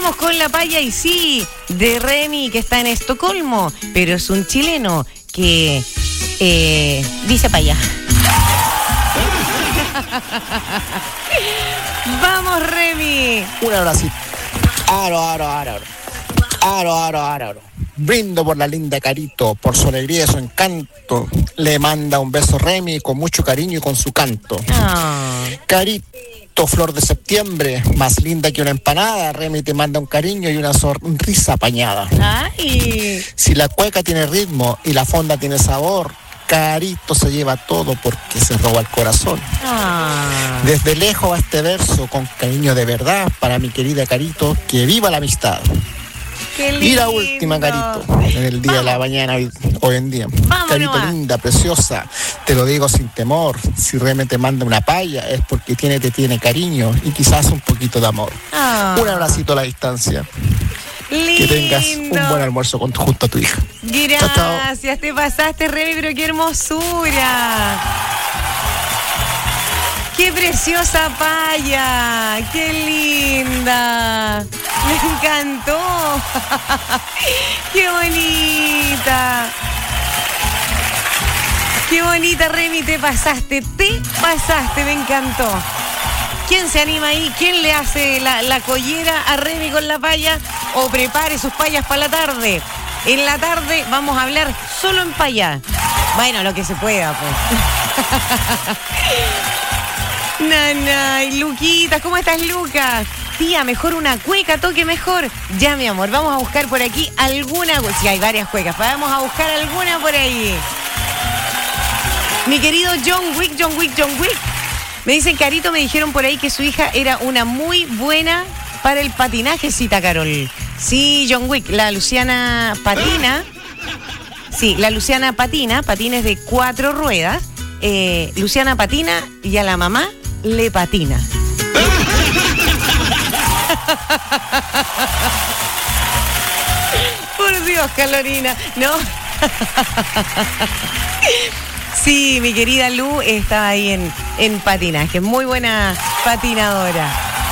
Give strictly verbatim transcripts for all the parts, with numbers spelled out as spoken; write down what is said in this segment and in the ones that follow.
Vamos con la paya y sí, de Remy, que está en Estocolmo, pero es un chileno que eh, dice paya. Vamos, Remy. Un abracito. Aro, aro, aro, aro. Aro, aro, aro, aro. Brindo por la linda Carito, por su alegría y su encanto. Le manda un beso Remy con mucho cariño y con su canto. Oh. Carito, flor de septiembre, más linda que una empanada. Remy te manda un cariño y una sonrisa apañada. Ay. Si la cueca tiene ritmo y la fonda tiene sabor, Carito se lleva todo porque se roba el corazón. Ah. Desde lejos va este verso con cariño de verdad para mi querida Carito, que viva la amistad. Qué lindo. Y la última, Carito, en el día Vamos. de la mañana, hoy, hoy en día. Vamos Carito nomás. Linda, preciosa, te lo digo sin temor. Si realmente te manda una paya es porque tiene, te tiene cariño y quizás un poquito de amor. Ah. Un abracito a la distancia. Lindo. Que tengas un buen almuerzo con, junto a tu hija. Gracias, chao, chao. Te pasaste, Remy, pero qué hermosura. ¡Qué preciosa paya! ¡Qué linda! Me encantó. ¡Qué bonita! ¡Qué bonita, Remy! Te pasaste, te pasaste, me encantó. ¿Quién se anima ahí? ¿Quién le hace la, la collera a Remy con la paya? O prepare sus payas para la tarde. En la tarde vamos a hablar solo en paya. Bueno, lo que se pueda, pues. Nanay, Luquitas, ¿cómo estás, Lucas? Tía, mejor una cueca, toque mejor. Ya, mi amor, vamos a buscar por aquí alguna. Sí, hay varias cuecas, vamos a buscar alguna por ahí. Mi querido John Wick, John Wick, John Wick. Me dicen, Carito, me dijeron por ahí que su hija era una muy buena para el patinaje, cita Carol. Sí, John Wick, la Luciana patina. Sí, la Luciana patina, patines de cuatro ruedas. Eh, Luciana patina y a la mamá le patina. Por Dios, Carolina, ¿no? Sí, mi querida Lu está ahí en, en patinaje. Muy buena patinadora.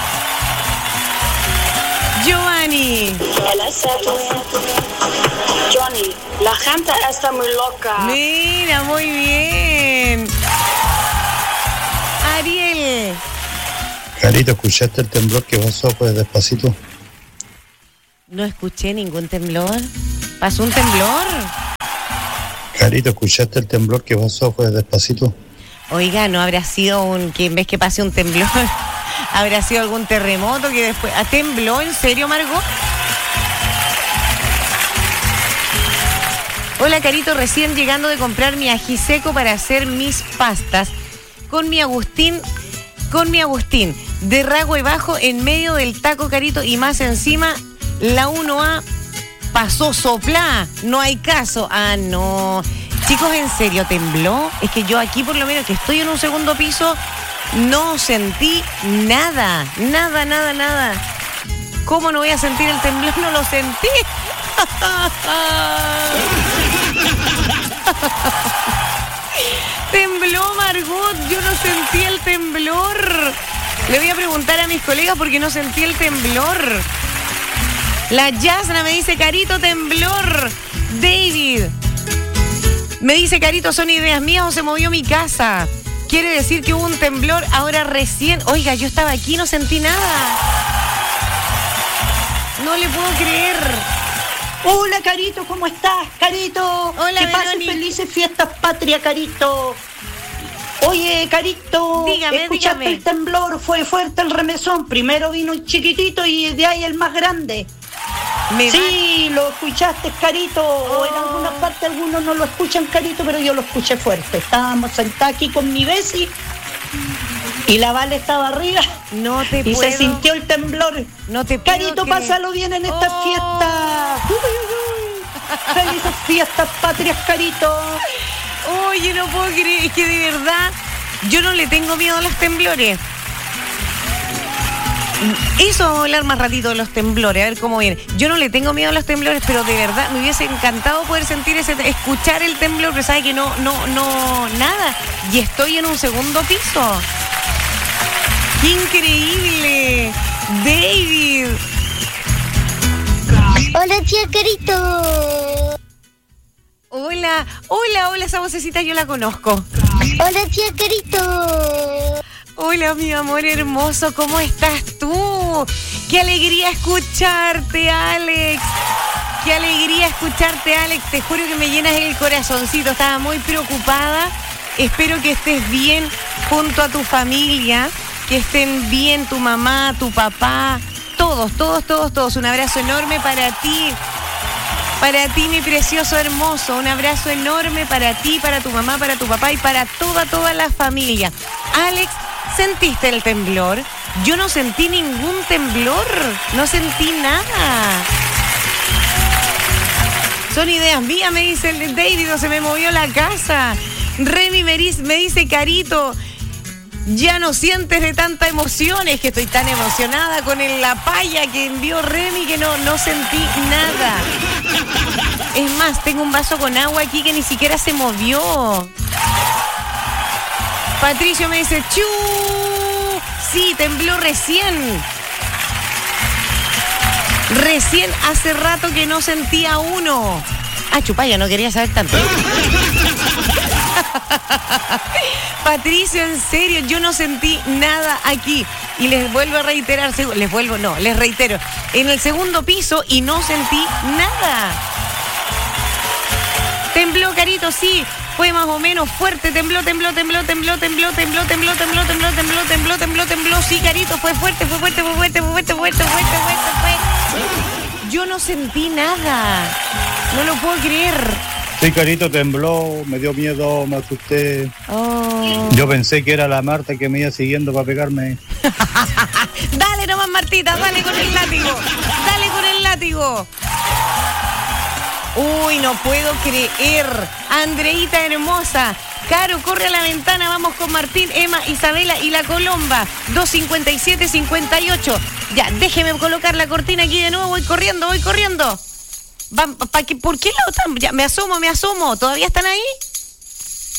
Giovanni. Johnny, la gente está muy loca. Mira, muy bien. Ariel. Carito, ¿escuchaste el temblor que pasó pues despacito? No escuché ningún temblor. ¿Pasó un temblor? Carito, ¿escuchaste el temblor que pasó pues despacito? Oiga, ¿no habrá sido un que en vez que pase un temblor, habrá sido algún terremoto que después... ¿Tembló en serio, Margot? Hola, Carito, recién llegando de comprar mi ají seco para hacer mis pastas con mi Agustín, con mi Agustín, de Ragüe Bajo en medio del taco, Carito, y más encima la uno A pasó soplá, no hay caso. Ah, no. Chicos, ¿en serio tembló? Es que yo aquí, por lo menos, que estoy en un segundo piso, no sentí nada, nada, nada, nada. ¿Cómo no voy a sentir el temblor? No lo sentí. Tembló, Margot, yo no sentí el temblor. Le voy a preguntar a mis colegas porque no sentí el temblor. La Yasna me dice, Carito, temblor. David me dice, Carito, ¿son ideas mías o se movió mi casa? Quiere decir que hubo un temblor ahora recién. Oiga, yo estaba aquí y no sentí nada. No le puedo creer. Hola, Carito, ¿cómo estás, Carito? Hola, que pasen Verónica. felices fiestas patria, Carito. Oye, Carito, Dígame, ¿escuchaste dígame. el temblor? Fue fuerte el remesón. Primero vino el chiquitito y de ahí el más grande. Me Sí, lo escuchaste, Carito. O en alguna parte algunos no lo escuchan, Carito, pero yo lo escuché fuerte. Estábamos sentados aquí con mi Bessie y la Vale estaba arriba. No te y puedo. se sintió el temblor. No te puedo Carito, creer. pásalo bien en estas Oh. fiestas. Uy, uy, uy. Felices fiestas patrias, Carito. Oye, no puedo creer, es que de verdad yo no le tengo miedo a los temblores. Eso vamos a hablar más ratito de los temblores, a ver cómo viene. Yo no le tengo miedo a los temblores, pero de verdad me hubiese encantado poder sentir ese, escuchar el temblor, pero sabe que no, no, no, nada. Y estoy en un segundo piso. ¡Qué increíble! David. Hola, tía Carito. Hola, hola, hola, esa vocecita yo la conozco. Hola, tía Carito. Hola, mi amor hermoso, ¿cómo estás tú? ¡Qué alegría escucharte, Alex! ¡Qué alegría escucharte, Alex! Te juro que me llenas el corazoncito. Estaba muy preocupada. Espero que estés bien junto a tu familia, que estén bien tu mamá, tu papá, todos, todos, todos, todos. Un abrazo enorme para ti. Para ti, mi precioso hermoso, un abrazo enorme para ti, para tu mamá, para tu papá y para toda, toda la familia. Alex, ¿sentiste el temblor? Yo no sentí ningún temblor, no sentí nada. Son ideas mías, me dice el David, o se me movió la casa. Remy me dice, Carito, ya no sientes de tanta emoción. Es que estoy tan emocionada con el, la paya que envió Remy que no, no sentí nada. Es más, tengo un vaso con agua aquí que ni siquiera se movió. Patricio me dice, ¡chu! Sí, tembló recién. Recién hace rato que no sentía uno. Ah, chupaya, no quería saber tanto. Patricio, en serio, yo no sentí nada aquí. Y les vuelvo a reiterar, les vuelvo, no, les reitero, en el segundo piso y no sentí nada. Tembló, Carito, sí, fue más o menos fuerte, tembló, tembló, tembló, tembló, tembló, tembló, tembló, tembló, tembló, tembló, tembló, tembló, tembló, sí, Carito, fue fuerte, fue fuerte, fue fuerte, fue fuerte, fuerte, fuerte, fuerte, fue. Yo no sentí nada, no lo puedo creer. Sí, Carito, tembló, me dio miedo, me asusté. Oh. Yo pensé que era la Marta que me iba siguiendo para pegarme. Dale nomás, Martita, dale con el látigo, dale con el látigo. Uy, no puedo creer. Andreita hermosa. Caro, corre a la ventana, vamos con Martín, Emma, Isabela y la Colomba. dos cincuenta y siete cincuenta y ocho. Ya, déjeme colocar la cortina aquí de nuevo, voy corriendo, voy corriendo. Va, pa, pa, ¿por qué la otra? Ya, me asomo, me asomo. ¿Todavía están ahí?